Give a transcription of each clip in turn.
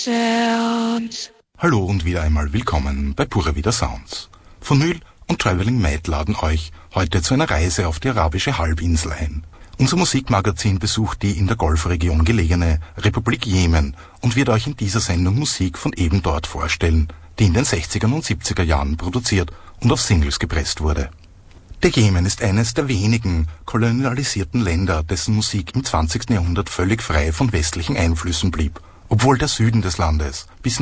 Sounds. Hallo und wieder einmal willkommen bei Pure Vida Sounds. Phonyl und Traveling Mad laden euch heute zu einer Reise auf die arabische Halbinsel ein. Unser Musikmagazin besucht die in der Golfregion gelegene Republik Jemen und wird euch in dieser Sendung Musik von eben dort vorstellen, die in den 60er und 70er Jahren produziert und auf Singles gepresst wurde. Der Jemen ist eines der wenigen kolonialisierten Länder, dessen Musik im 20. Jahrhundert völlig frei von westlichen Einflüssen blieb, obwohl der Süden des Landes bis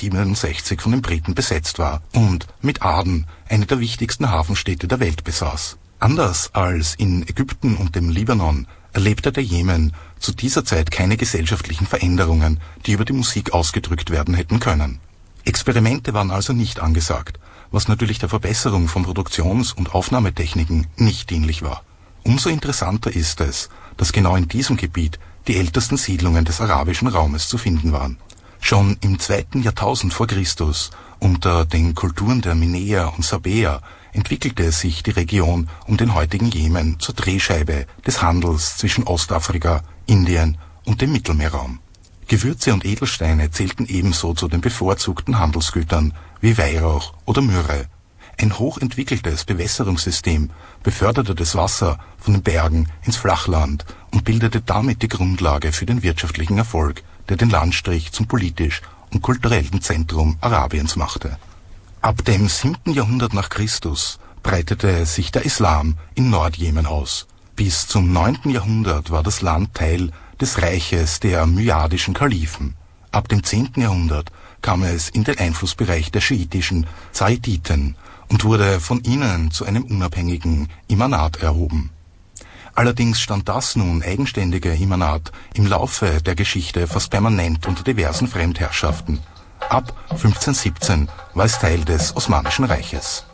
1967 von den Briten besetzt war und mit Aden eine der wichtigsten Hafenstädte der Welt besaß. Anders als in Ägypten und dem Libanon erlebte der Jemen zu dieser Zeit keine gesellschaftlichen Veränderungen, die über die Musik ausgedrückt werden hätten können. Experimente waren also nicht angesagt, was natürlich der Verbesserung von Produktions- und Aufnahmetechniken nicht dienlich war. Umso interessanter ist es, dass genau in diesem Gebiet die ältesten Siedlungen des arabischen Raumes zu finden waren. Schon im 2. Jahrtausend vor Christus, unter den Kulturen der Minäer und Sabäer, entwickelte sich die Region um den heutigen Jemen zur Drehscheibe des Handels zwischen Ostafrika, Indien und dem Mittelmeerraum. Gewürze und Edelsteine zählten ebenso zu den bevorzugten Handelsgütern wie Weihrauch oder Myrrhe. Ein hochentwickeltes Bewässerungssystem beförderte das Wasser von den Bergen ins Flachland und bildete damit die Grundlage für den wirtschaftlichen Erfolg, der den Landstrich zum politisch und kulturellen Zentrum Arabiens machte. Ab dem 7. Jahrhundert nach Christus breitete sich der Islam in Nordjemen aus. Bis zum 9. Jahrhundert war das Land Teil des Reiches der myadischen Kalifen. Ab dem 10. Jahrhundert kam es in den Einflussbereich der schiitischen Zaiditen und wurde von ihnen zu einem unabhängigen Imanat erhoben. Allerdings stand das nun eigenständige Imanat im Laufe der Geschichte fast permanent unter diversen Fremdherrschaften. Ab 1517 war es Teil des Osmanischen Reiches.